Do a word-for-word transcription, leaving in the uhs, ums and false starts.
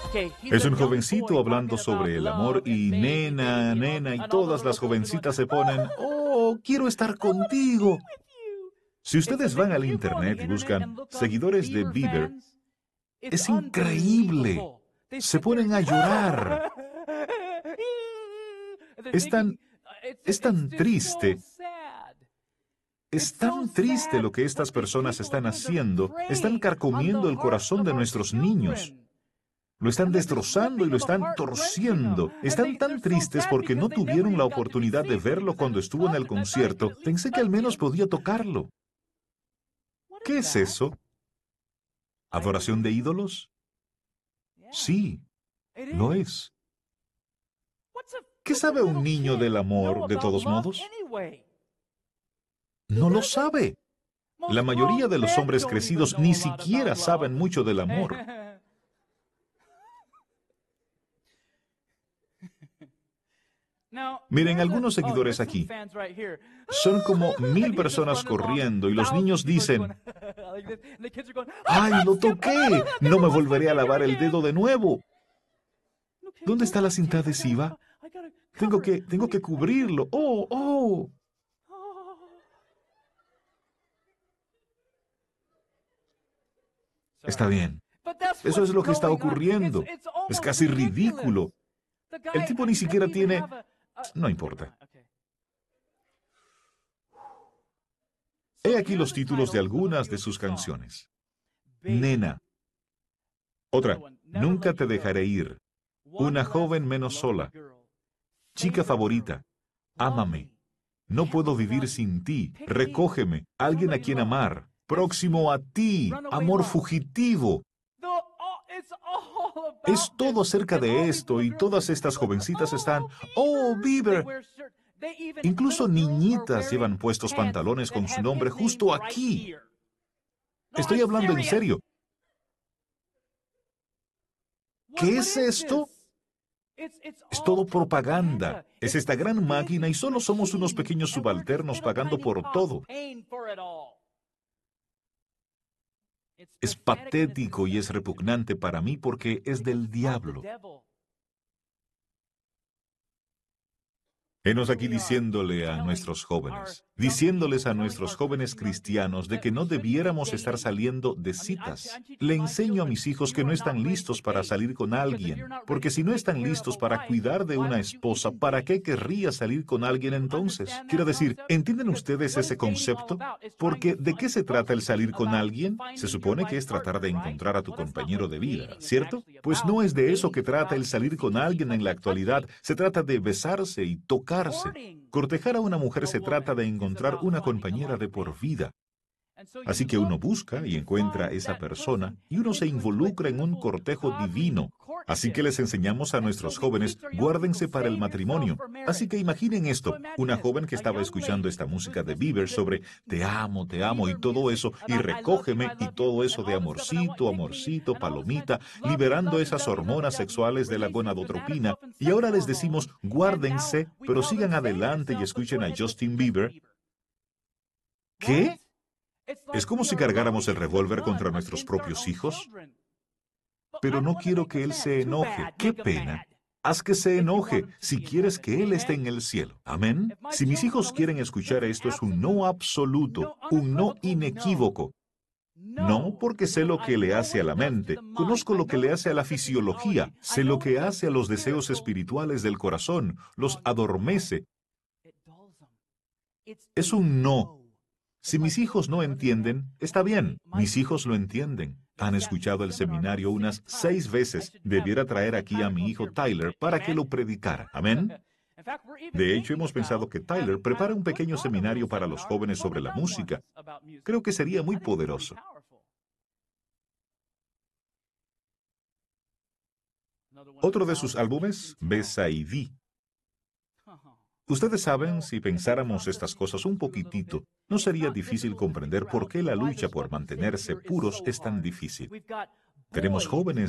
Es un jovencito hablando sobre el amor y nena, nena, y todas las jovencitas se ponen, oh, quiero estar contigo. Si ustedes van al internet y buscan seguidores de Bieber, es increíble. Se ponen a llorar. Es tan, es tan triste. Es tan triste lo que estas personas están haciendo. Están carcomiendo el corazón de nuestros niños. Lo están destrozando y lo están torciendo. Están tan tristes porque no tuvieron la oportunidad de verlo cuando estuvo en el concierto. Pensé que al menos podía tocarlo. ¿Qué es eso? ¿Adoración de ídolos? Sí, lo es. ¿Qué sabe un niño del amor, de todos modos? No lo sabe. La mayoría de los hombres crecidos ni siquiera saben mucho del amor. Miren, algunos seguidores aquí. Son como mil personas corriendo y los niños dicen, ¡ay, lo toqué! No me volveré a lavar el dedo de nuevo. ¿Dónde está la cinta adhesiva? Tengo que, tengo que cubrirlo. ¡Oh, oh! Está bien. Eso es lo que está ocurriendo. Es casi ridículo. El tipo ni siquiera tiene... No importa. He aquí los títulos de algunas de sus canciones. Nena. Otra, Nunca te dejaré ir. Una joven menos sola. Chica favorita. Ámame. No puedo vivir sin ti. Recógeme. Alguien a quien amar. Próximo a ti. Amor fugitivo. Es todo acerca de esto y todas estas jovencitas están, ¡oh, Bieber! Incluso niñitas llevan puestos pantalones con su nombre justo aquí. Estoy hablando en serio. ¿Qué es esto? Es todo propaganda. Es esta gran máquina y solo somos unos pequeños subalternos pagando por todo. Es patético y es repugnante para mí porque es del diablo. Henos aquí diciéndole a nuestros jóvenes, diciéndoles a nuestros jóvenes cristianos de que no debiéramos estar saliendo de citas. Le enseño a mis hijos que no están listos para salir con alguien, porque si no están listos para cuidar de una esposa, ¿para qué querría salir con alguien entonces? Quiero decir, ¿entienden ustedes ese concepto? Porque ¿de qué se trata el salir con alguien? Se supone que es tratar de encontrar a tu compañero de vida, ¿cierto? Pues no es de eso que trata el salir con alguien en la actualidad. Se trata de besarse y tocar. Cortejar a una mujer se trata de encontrar una compañera de por vida. Así que uno busca y encuentra a esa persona y uno se involucra en un cortejo divino. Así que les enseñamos a nuestros jóvenes, guárdense para el matrimonio. Así que imaginen esto, una joven que estaba escuchando esta música de Bieber sobre te amo, te amo y todo eso, y recógeme y todo eso de amorcito, amorcito, palomita, liberando esas hormonas sexuales de la gonadotropina. Y ahora les decimos, guárdense, pero sigan adelante y escuchen a Justin Bieber. ¿Qué? Es como si cargáramos el revólver contra nuestros propios hijos. Pero no quiero que él se enoje. ¡Qué pena! Haz que se enoje si quieres que él esté en el cielo. ¿Amén? Si mis hijos quieren escuchar esto, es un no absoluto, un no inequívoco. No, porque sé lo que le hace a la mente, conozco lo que le hace a la fisiología, sé lo que hace a los deseos espirituales del corazón, los adormece. Es un no. Si mis hijos no entienden, está bien, mis hijos lo entienden. Han escuchado el seminario unas seis veces. Debiera traer aquí a mi hijo Tyler para que lo predicara. ¿Amén? De hecho, hemos pensado que Tyler prepara un pequeño seminario para los jóvenes sobre la música. Creo que sería muy poderoso. Otro de sus álbumes, Besaidí. Ustedes saben, si pensáramos estas cosas un poquitito, no sería difícil comprender por qué la lucha por mantenerse puros es tan difícil. Tenemos jóvenes